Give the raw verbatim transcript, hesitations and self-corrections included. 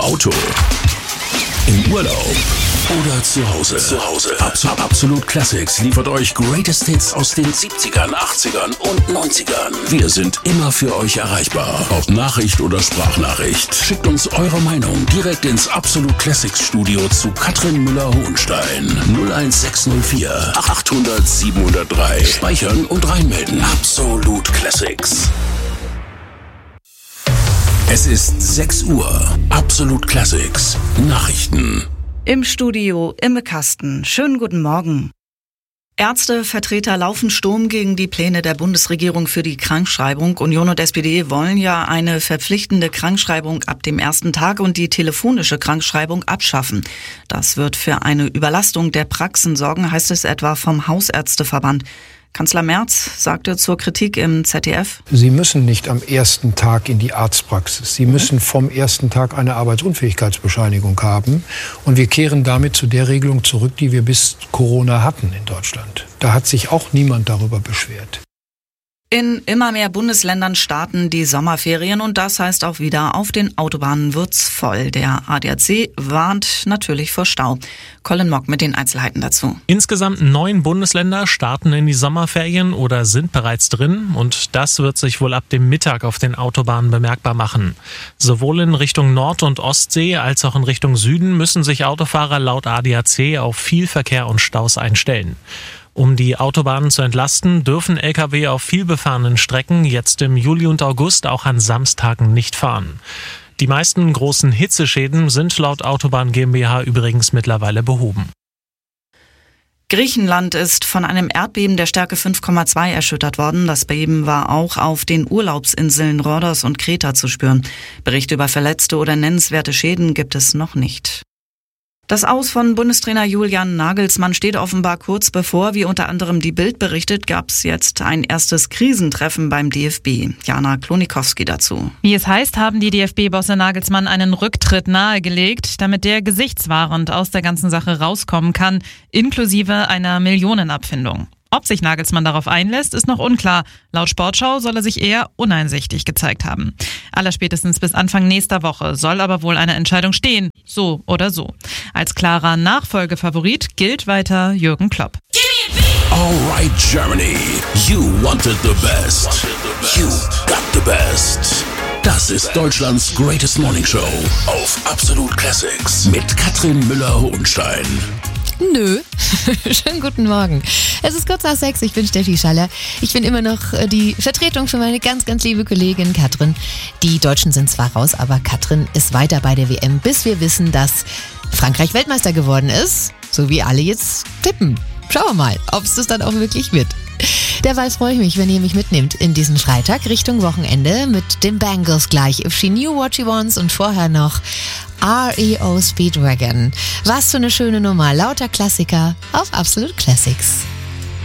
Auto, im Urlaub oder zu Hause. Zu Hause. Absolut, Absolut Classics liefert euch Greatest Hits aus den siebzigern, achtzigern und neunzigern. Wir sind immer für euch erreichbar. Ob Nachricht oder Sprachnachricht. Schickt uns eure Meinung direkt ins Absolut Classics Studio zu Katrin Müller-Hohenstein. null eins sechs null vier achthundert siebenhundertdrei. Speichern und reinmelden. Absolut Classics. Es ist sechs Uhr. Absolut Classics. Nachrichten. Im Studio Imme Kasten. Schönen guten Morgen. Ärztevertreter laufen Sturm gegen die Pläne der Bundesregierung für die Krankschreibung. Union und S P D wollen ja eine verpflichtende Krankschreibung ab dem ersten Tag und die telefonische Krankschreibung abschaffen. Das wird für eine Überlastung der Praxen sorgen, heißt es etwa vom Hausärzteverband. Kanzler Merz sagte zur Kritik im Z D F: Sie müssen nicht am ersten Tag in die Arztpraxis. Sie müssen vom ersten Tag eine Arbeitsunfähigkeitsbescheinigung haben. Und wir kehren damit zu der Regelung zurück, die wir bis Corona hatten in Deutschland. Da hat sich auch niemand darüber beschwert. In immer mehr Bundesländern starten die Sommerferien und das heißt auch wieder, auf den Autobahnen wird's voll. Der A D A C warnt natürlich vor Stau. Colin Mock mit den Einzelheiten dazu. Insgesamt neun Bundesländer starten in die Sommerferien oder sind bereits drin und das wird sich wohl ab dem Mittag auf den Autobahnen bemerkbar machen. Sowohl in Richtung Nord- und Ostsee als auch in Richtung Süden müssen sich Autofahrer laut A D A C auf viel Verkehr und Staus einstellen. Um die Autobahnen zu entlasten, dürfen L K W auf vielbefahrenen Strecken jetzt im Juli und August auch an Samstagen nicht fahren. Die meisten großen Hitzeschäden sind laut Autobahn GmbH übrigens mittlerweile behoben. Griechenland ist von einem Erdbeben der Stärke fünf Komma zwei erschüttert worden. Das Beben war auch auf den Urlaubsinseln Rhodos und Kreta zu spüren. Berichte über Verletzte oder nennenswerte Schäden gibt es noch nicht. Das Aus von Bundestrainer Julian Nagelsmann steht offenbar kurz bevor. Wie unter anderem die Bild berichtet, gab es jetzt ein erstes Krisentreffen beim D F B. Jana Klonikowski dazu. Wie es heißt, haben die D F B-Bosse Nagelsmann einen Rücktritt nahegelegt, damit der gesichtswahrend aus der ganzen Sache rauskommen kann, inklusive einer Millionenabfindung. Ob sich Nagelsmann darauf einlässt, ist noch unklar. Laut Sportschau soll er sich eher uneinsichtig gezeigt haben. Allerspätestens bis Anfang nächster Woche soll aber wohl eine Entscheidung stehen, so oder so. Als klarer Nachfolgefavorit gilt weiter Jürgen Klopp. Alright Germany, you wanted the best. You got the best. Das ist Deutschlands Greatest Morning Show auf Absolut Classics mit Katrin Müller-Hohenstein. Nö. Schönen guten Morgen. Es ist kurz nach sechs, ich bin Steffi Schaller. Ich bin immer noch die Vertretung für meine ganz, ganz liebe Kollegin Katrin. Die Deutschen sind zwar raus, aber Katrin ist weiter bei der W M, bis wir wissen, dass Frankreich Weltmeister geworden ist. So wie alle jetzt tippen. Schauen wir mal, ob es das dann auch wirklich wird. Derweil freue ich mich, wenn ihr mich mitnehmt in diesen Freitag Richtung Wochenende mit den Bangles gleich. If She Knew What She Wants und vorher noch R E O Speedwagon. Was für eine schöne Nummer. Lauter Klassiker auf Absolut Classics.